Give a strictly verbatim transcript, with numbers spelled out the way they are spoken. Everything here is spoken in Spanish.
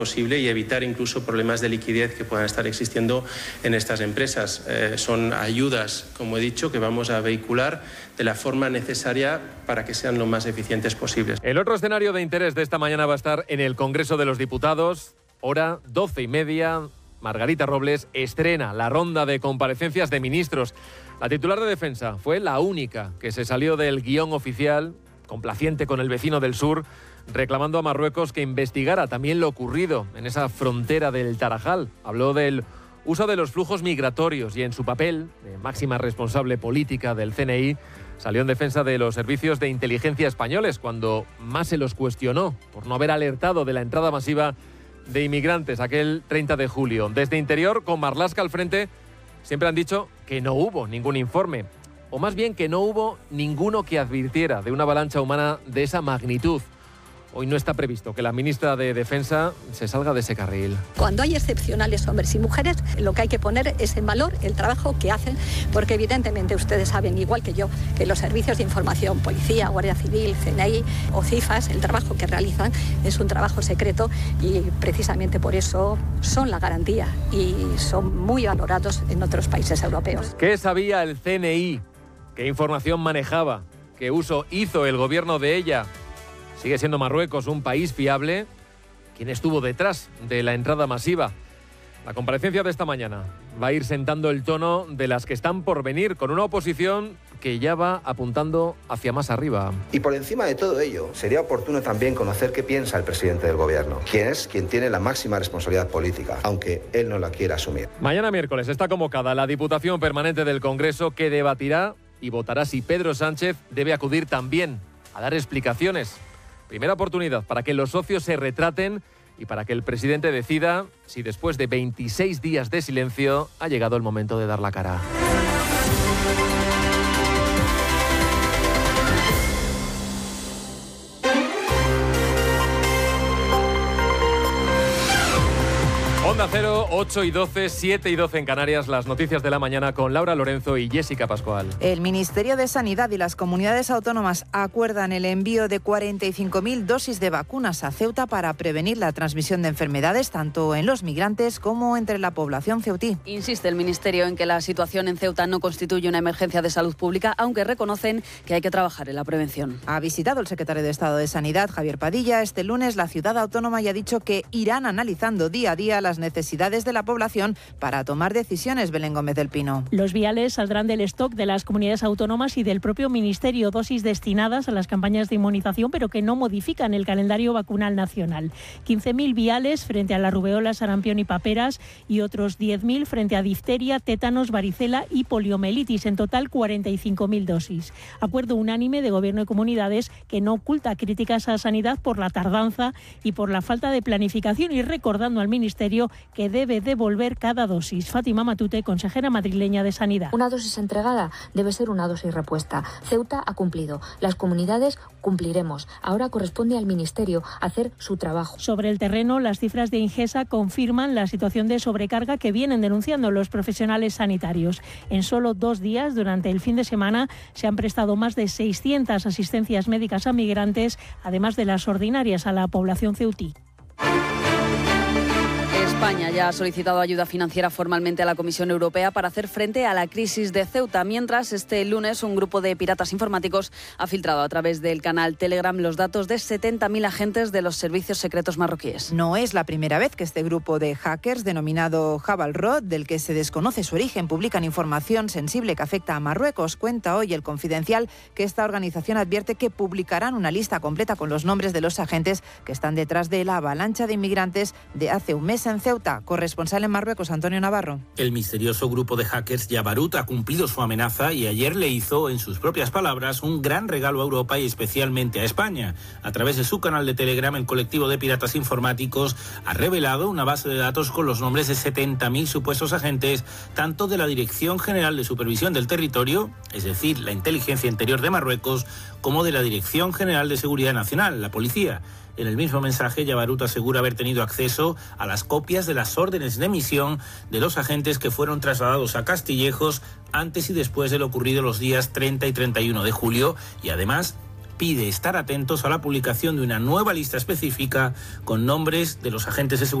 posible y evitar incluso problemas de liquidez que puedan estar existiendo en estas empresas. Eh, son ayudas, como he dicho, que vamos a vehicular de la forma necesaria para que sean lo más eficientes posibles. El otro escenario de interés de esta mañana va a estar en el Congreso de los Diputados, hora doce y media. Margarita Robles estrena la ronda de comparecencias de ministros. La titular de Defensa fue la única que se salió del guión oficial, complaciente con el vecino del sur, reclamando a Marruecos que investigara también lo ocurrido en esa frontera del Tarajal. Habló del uso de los flujos migratorios y en su papel de máxima responsable política del C N I salió en defensa de los servicios de inteligencia españoles cuando más se los cuestionó por no haber alertado de la entrada masiva de inmigrantes aquel treinta de julio. Desde Interior, con Marlaska al frente, siempre han dicho que no hubo ningún informe, o más bien que no hubo ninguno que advirtiera de una avalancha humana de esa magnitud. Hoy no está previsto que la ministra de Defensa se salga de ese carril. Cuando hay excepcionales hombres y mujeres, lo que hay que poner es en valor el trabajo que hacen, porque evidentemente ustedes saben, igual que yo, que los servicios de información, Policía, Guardia Civil, C N I o CIFAS, el trabajo que realizan es un trabajo secreto y precisamente por eso son la garantía y son muy valorados en otros países europeos. ¿Qué sabía el C N I? ¿Qué información manejaba? ¿Qué uso hizo el gobierno de ella? ¿Sigue siendo Marruecos un país fiable? ¿Quién estuvo detrás de la entrada masiva? La comparecencia de esta mañana va a ir sentando el tono de las que están por venir, con una oposición que ya va apuntando hacia más arriba. Y por encima de todo ello, sería oportuno también conocer qué piensa el presidente del gobierno, quién es quien tiene la máxima responsabilidad política, aunque él no la quiera asumir. Mañana miércoles está convocada la Diputación Permanente del Congreso, que debatirá y votará si Pedro Sánchez debe acudir también a dar explicaciones. Primera oportunidad para que los socios se retraten y para que el presidente decida si después de veintiséis días de silencio ha llegado el momento de dar la cara. Onda Cero, ocho y doce, siete y doce en Canarias, las noticias de la mañana con Laura Lorenzo y Jessica Pascual. El Ministerio de Sanidad y las comunidades autónomas acuerdan el envío de cuarenta y cinco mil dosis de vacunas a Ceuta para prevenir la transmisión de enfermedades tanto en los migrantes como entre la población ceutí. Insiste el Ministerio en que la situación en Ceuta no constituye una emergencia de salud pública, aunque reconocen que hay que trabajar en la prevención. Ha visitado el secretario de Estado de Sanidad, Javier Padilla, este lunes la ciudad autónoma y ha dicho que irán analizando día a día las necesidades de la población para tomar decisiones. Belén Gómez del Pino. Los viales saldrán del stock de las comunidades autónomas y del propio Ministerio, dosis destinadas a las campañas de inmunización, pero que no modifican el calendario vacunal nacional. quince mil viales frente a la rubeola, sarampión y paperas y otros diez mil frente a difteria, tétanos, varicela y poliomielitis. En total, cuarenta y cinco mil dosis. Acuerdo unánime de Gobierno y comunidades que no oculta críticas a Sanidad por la tardanza y por la falta de planificación, y recordando al Ministerio que debe devolver cada dosis. Fátima Matute, consejera madrileña de Sanidad. Una dosis entregada debe ser una dosis repuesta. Ceuta ha cumplido. Las comunidades cumpliremos. Ahora corresponde al Ministerio hacer su trabajo. Sobre el terreno, las cifras de Ingesa confirman la situación de sobrecarga que vienen denunciando los profesionales sanitarios. En solo dos días, durante el fin de semana, se han prestado más de seiscientas asistencias médicas a migrantes, además de las ordinarias a la población ceutí. España ya ha solicitado ayuda financiera formalmente a la Comisión Europea para hacer frente a la crisis de Ceuta, mientras este lunes un grupo de piratas informáticos ha filtrado a través del canal Telegram los datos de setenta mil agentes de los servicios secretos marroquíes. No es la primera vez que este grupo de hackers, denominado Jabal Rod, del que se desconoce su origen, publican información sensible que afecta a Marruecos. Cuenta hoy El Confidencial que esta organización advierte que publicarán una lista completa con los nombres de los agentes que están detrás de la avalancha de inmigrantes de hace un mes en Ceuta. Corresponsal en Marruecos, Antonio Navarro. El misterioso grupo de hackers Jabarut ha cumplido su amenaza y ayer le hizo, en sus propias palabras, un gran regalo a Europa y especialmente a España. A través de su canal de Telegram, el colectivo de piratas informáticos ha revelado una base de datos con los nombres de setenta mil supuestos agentes, tanto de la Dirección General de Supervisión del Territorio, es decir, la Inteligencia Interior de Marruecos, como de la Dirección General de Seguridad Nacional, la Policía. En el mismo mensaje, Jabarut asegura haber tenido acceso a las copias de las órdenes de emisión de los agentes que fueron trasladados a Castillejos antes y después de lo ocurrido los días treinta y treinta y uno de julio, y además pide estar atentos a la publicación de una nueva lista específica con nombres de los agentes de seguridad